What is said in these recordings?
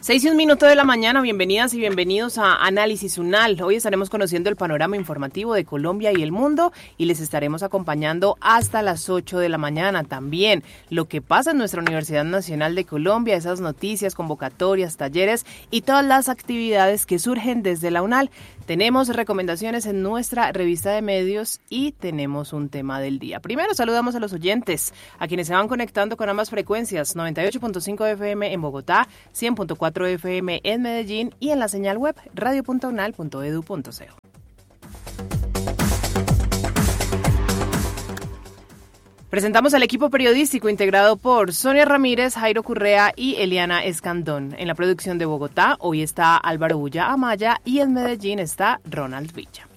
6:01 de la mañana, bienvenidas y bienvenidos a Análisis UNAL. Hoy estaremos conociendo el panorama informativo de Colombia y el mundo y les estaremos acompañando hasta las 8 de la mañana. También lo que pasa en nuestra Universidad Nacional de Colombia, esas noticias, convocatorias, talleres y todas las actividades que surgen desde la UNAL. Tenemos recomendaciones en nuestra revista de medios y tenemos un tema del día. Primero saludamos a los oyentes, a quienes se van conectando con ambas frecuencias, 98.5 FM en Bogotá, 100.4 FM en Medellín y en la señal web radio.unal.edu.co. Presentamos al equipo periodístico integrado por Sonia Ramírez, Jairo Correa y Eliana Escandón. En la producción de Bogotá hoy está Álvaro Bulla Amaya y en Medellín está Ronald Villa.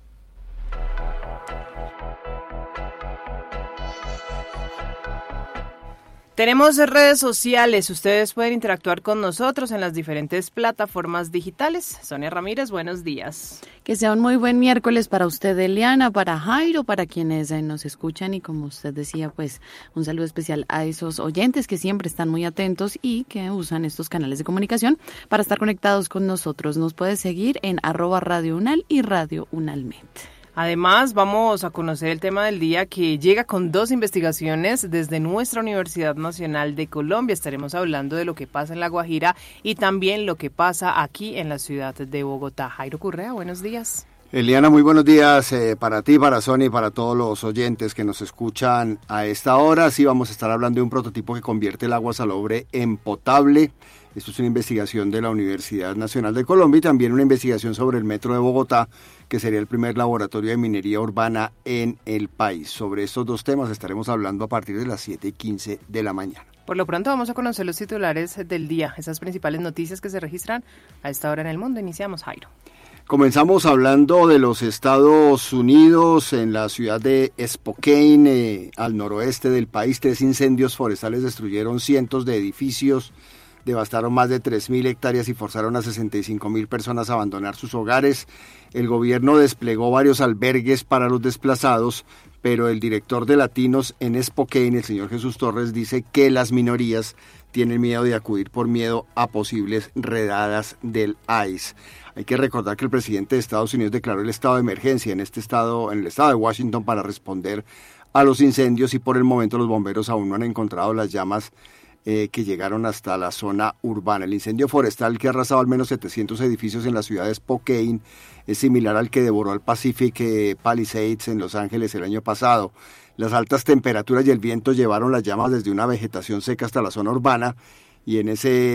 Tenemos redes sociales, ustedes pueden interactuar con nosotros en las diferentes plataformas digitales. Sonia Ramírez, buenos días. Que sea un muy buen miércoles para usted, Eliana, para Jairo, para quienes nos escuchan y como usted decía, pues un saludo especial a esos oyentes que siempre están muy atentos y que usan estos canales de comunicación para estar conectados con nosotros. Nos puede seguir en @radiounal y Radio Unalmet. Además, vamos a conocer el tema del día que llega con 2 investigaciones desde nuestra Universidad Nacional de Colombia. Estaremos hablando de lo que pasa en La Guajira y también lo que pasa aquí en la ciudad de Bogotá. Jairo Correa, buenos días. Eliana, muy buenos días para ti, para Sonia y para todos los oyentes que nos escuchan a esta hora. Sí, vamos a estar hablando de un prototipo que convierte el agua salobre en potable. Esto es una investigación de la Universidad Nacional de Colombia y también una investigación sobre el Metro de Bogotá, que sería el primer laboratorio de minería urbana en el país. Sobre estos 2 temas estaremos hablando a partir de las 7:15 de la mañana. Por lo pronto vamos a conocer los titulares del día, esas principales noticias que se registran a esta hora en el mundo. Iniciamos, Jairo. Comenzamos hablando de los Estados Unidos. En la ciudad de Spokane, al noroeste del país, 3 incendios forestales destruyeron cientos de edificios, devastaron más de 3.000 hectáreas y forzaron a 65.000 personas a abandonar sus hogares. El gobierno desplegó varios albergues para los desplazados, pero el director de Latinos en Spokane, el señor Jesús Torres, dice que las minorías tienen miedo de acudir por miedo a posibles redadas del ICE. Hay que recordar que el presidente de Estados Unidos declaró el estado de emergencia en el estado de Washington para responder a los incendios y por el momento los bomberos aún no han encontrado las llamas que llegaron hasta la zona urbana. El incendio forestal que ha arrasado al menos 700 edificios en la ciudad de Spokane es similar al que devoró al Pacific Palisades en Los Ángeles el año pasado. Las altas temperaturas y el viento llevaron las llamas desde una vegetación seca hasta la zona urbana y en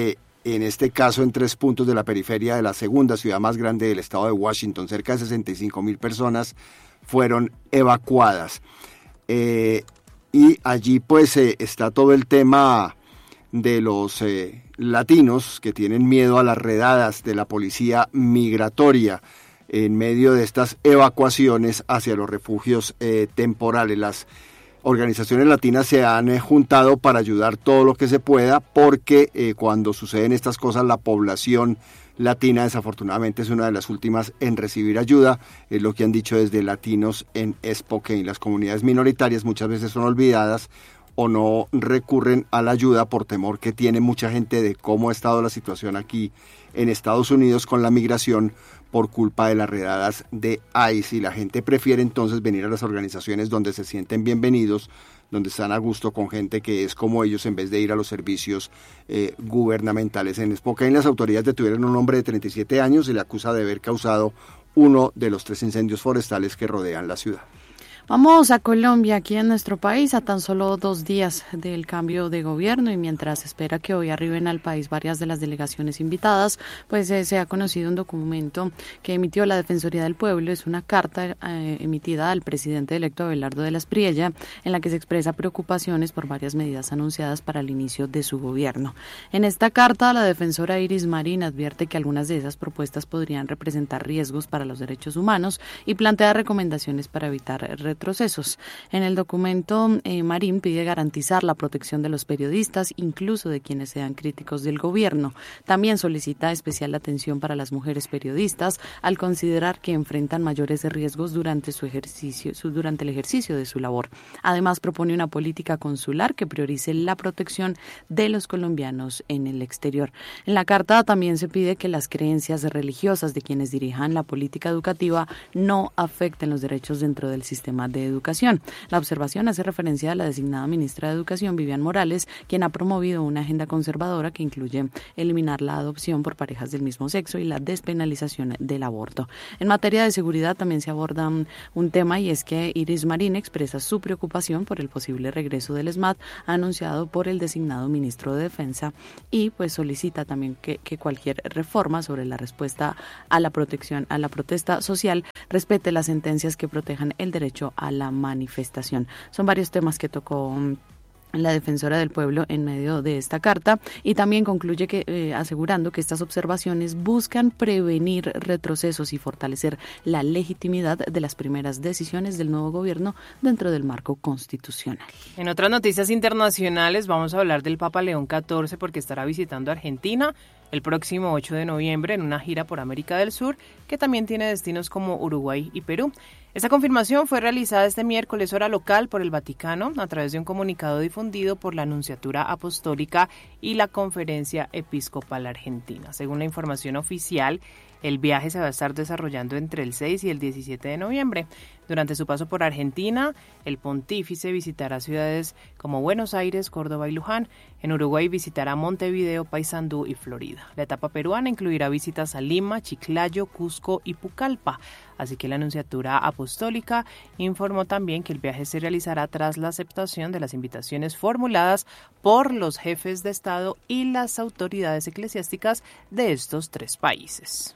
este caso en 3 puntos de la periferia de la segunda ciudad más grande del estado de Washington. Cerca de 65.000 personas fueron evacuadas. Y allí pues está todo el tema de los latinos que tienen miedo a las redadas de la policía migratoria en medio de estas evacuaciones hacia los refugios temporales. Las organizaciones latinas se han juntado para ayudar todo lo que se pueda porque cuando suceden estas cosas la población latina desafortunadamente es una de las últimas en recibir ayuda, es lo que han dicho desde Latinos en Spokane. Las comunidades minoritarias muchas veces son olvidadas o no recurren a la ayuda por temor que tiene mucha gente de cómo ha estado la situación aquí en Estados Unidos con la migración por culpa de las redadas de ICE y la gente prefiere entonces venir a las organizaciones donde se sienten bienvenidos, donde están a gusto con gente que es como ellos en vez de ir a los servicios gubernamentales. En Spokane las autoridades detuvieron a un hombre de 37 años y le acusa de haber causado uno de los 3 incendios forestales que rodean la ciudad. Vamos a Colombia, aquí en nuestro país, a tan solo 2 días del cambio de gobierno y mientras se espera que hoy arriben al país varias de las delegaciones invitadas, pues se ha conocido un documento que emitió la Defensoría del Pueblo. Es una carta emitida al presidente electo Abelardo de la Espriella en la que se expresa preocupaciones por varias medidas anunciadas para el inicio de su gobierno. En esta carta, la defensora Iris Marín advierte que algunas de esas propuestas podrían representar riesgos para los derechos humanos y plantea recomendaciones para evitar retrocesos. En el documento, Marín pide garantizar la protección de los periodistas, incluso de quienes sean críticos del gobierno. También solicita especial atención para las mujeres periodistas al considerar que enfrentan mayores riesgos durante el ejercicio de su labor. Además, propone una política consular que priorice la protección de los colombianos en el exterior. En la carta también se pide que las creencias religiosas de quienes dirijan la política educativa no afecten los derechos dentro del sistema de educación. La observación hace referencia a la designada ministra de Educación, Vivian Morales, quien ha promovido una agenda conservadora que incluye eliminar la adopción por parejas del mismo sexo y la despenalización del aborto. En materia de seguridad también se aborda un tema, y es que Iris Marín expresa su preocupación por el posible regreso del ESMAD anunciado por el designado ministro de Defensa, y pues solicita también que cualquier reforma sobre la respuesta a la protesta social respete las sentencias que protejan el derecho a la manifestación. Son varios temas que tocó la defensora del pueblo en medio de esta carta, y también concluye asegurando que estas observaciones buscan prevenir retrocesos y fortalecer la legitimidad de las primeras decisiones del nuevo gobierno dentro del marco constitucional. En otras noticias internacionales vamos a hablar del Papa León XIV, porque estará visitando Argentina el próximo 8 de noviembre en una gira por América del Sur, que también tiene destinos como Uruguay y Perú. Esta confirmación fue realizada este miércoles hora local por el Vaticano a través de un comunicado difundido por la Nunciatura Apostólica y la Conferencia Episcopal Argentina. Según la información oficial, el viaje se va a estar desarrollando entre el 6 y el 17 de noviembre. Durante su paso por Argentina, el pontífice visitará ciudades como Buenos Aires, Córdoba y Luján. En Uruguay visitará Montevideo, Paysandú y Florida. La etapa peruana incluirá visitas a Lima, Chiclayo, Cusco y Pucallpa. Así que la Nunciatura Apostólica informó también que el viaje se realizará tras la aceptación de las invitaciones formuladas por los jefes de Estado y las autoridades eclesiásticas de estos tres países.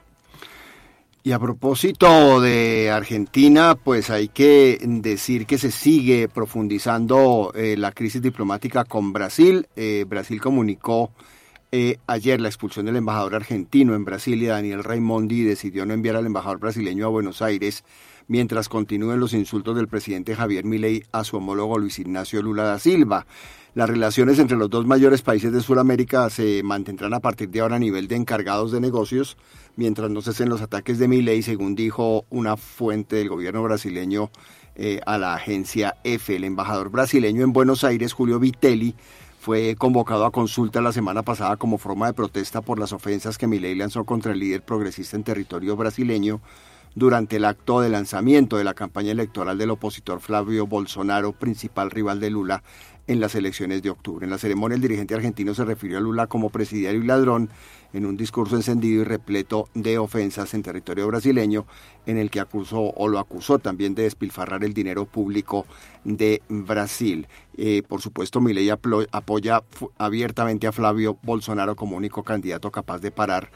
Y a propósito de Argentina, pues hay que decir que se sigue profundizando la crisis diplomática con Brasil. Brasil comunicó ayer la expulsión del embajador argentino en Brasil, y Daniel Raimondi decidió no enviar al embajador brasileño a Buenos Aires mientras continúen los insultos del presidente Javier Milei a su homólogo Luis Ignacio Lula da Silva. Las relaciones entre los dos mayores países de Sudamérica se mantendrán a partir de ahora a nivel de encargados de negocios, mientras no cesen los ataques de Milei, según dijo una fuente del gobierno brasileño a la agencia EFE. El embajador brasileño en Buenos Aires, Julio Vitelli, fue convocado a consulta la semana pasada como forma de protesta por las ofensas que Milei lanzó contra el líder progresista en territorio brasileño durante el acto de lanzamiento de la campaña electoral del opositor Flavio Bolsonaro, principal rival de Lula en las elecciones de octubre. En la ceremonia, el dirigente argentino se refirió a Lula como presidiario y ladrón en un discurso encendido y repleto de ofensas en territorio brasileño, en el que lo acusó también de despilfarrar el dinero público de Brasil. Por supuesto, Milei apoya abiertamente a Flavio Bolsonaro como único candidato capaz de parar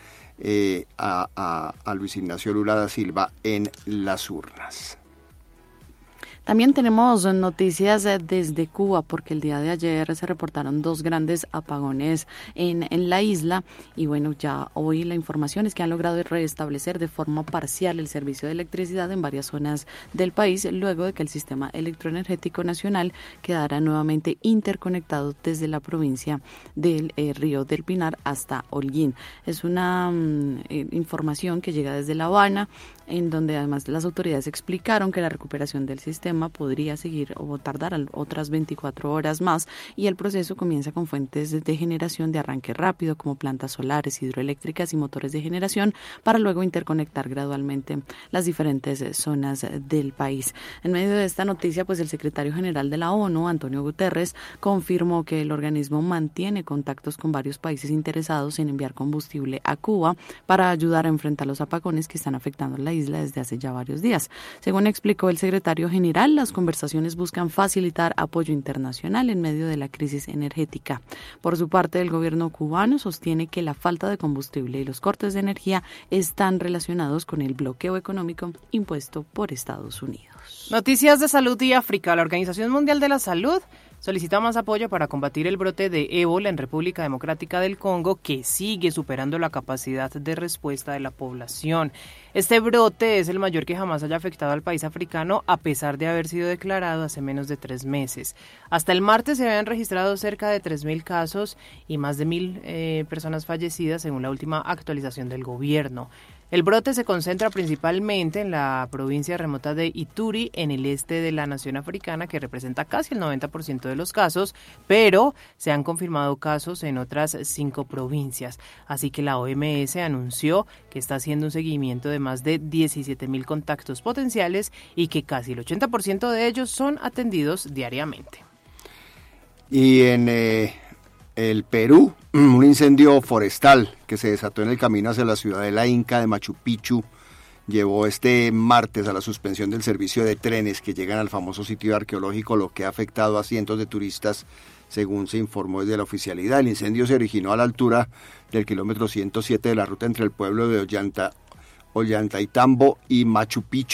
a Luis Ignacio Lula da Silva en las urnas. También tenemos noticias desde Cuba, porque el día de ayer se reportaron 2 grandes apagones en la isla, y bueno, ya hoy la información es que han logrado restablecer de forma parcial el servicio de electricidad en varias zonas del país, luego de que el sistema electroenergético nacional quedara nuevamente interconectado desde la provincia del Río del Pinar hasta Holguín. Es una información que llega desde La Habana, en donde además las autoridades explicaron que la recuperación del sistema podría seguir o tardar otras 24 horas más, y el proceso comienza con fuentes de generación de arranque rápido como plantas solares, hidroeléctricas y motores de generación, para luego interconectar gradualmente las diferentes zonas del país. En medio de esta noticia, pues el secretario general de la ONU, Antonio Guterres, confirmó que el organismo mantiene contactos con varios países interesados en enviar combustible a Cuba para ayudar a enfrentar los apagones que están afectando la isla desde hace ya varios días. Según explicó el secretario general, las conversaciones buscan facilitar apoyo internacional en medio de la crisis energética. Por su parte, el gobierno cubano sostiene que la falta de combustible y los cortes de energía están relacionados con el bloqueo económico impuesto por Estados Unidos. Noticias de salud y África. La Organización Mundial de la Salud solicita más apoyo para combatir el brote de ébola en República Democrática del Congo, que sigue superando la capacidad de respuesta de la población. Este brote es el mayor que jamás haya afectado al país africano, a pesar de haber sido declarado hace menos de 3 meses. Hasta el martes se habían registrado cerca de 3.000 casos y más de 1.000 personas fallecidas, según la última actualización del gobierno. El brote se concentra principalmente en la provincia remota de Ituri, en el este de la nación africana, que representa casi el 90% de los casos, pero se han confirmado casos en otras 5 provincias. Así que la OMS anunció que está haciendo un seguimiento de más de 17.000 contactos potenciales y que casi el 80% de ellos son atendidos diariamente. Y en el Perú, un incendio forestal que se desató en el camino hacia la ciudadela inca de Machu Picchu llevó este martes a la suspensión del servicio de trenes que llegan al famoso sitio arqueológico, lo que ha afectado a cientos de turistas, según se informó desde la oficialidad. El incendio se originó a la altura del kilómetro 107 de la ruta entre el pueblo de Ollantaytambo y Machu Picchu,